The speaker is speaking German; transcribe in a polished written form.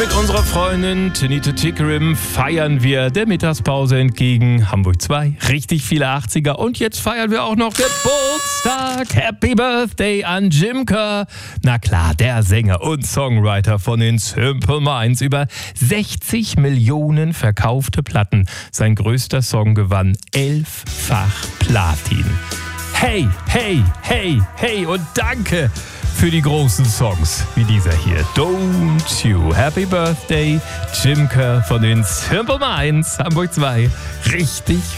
Mit unserer Freundin Tinita Tickerim feiern wir der Mittagspause entgegen. Hamburg 2, richtig viele 80er. Und jetzt feiern wir auch noch Geburtstag. Happy Birthday an Jim Kerr. Na klar, der Sänger und Songwriter von den Simple Minds. Über 60 Millionen verkaufte Platten. Sein größter Song gewann 11-fach Platin. Hey, hey, hey, hey und danke für die großen Songs wie dieser hier. Don't You. Happy Birthday, Jim Kerr von den Simple Minds. Hamburg 2. Richtig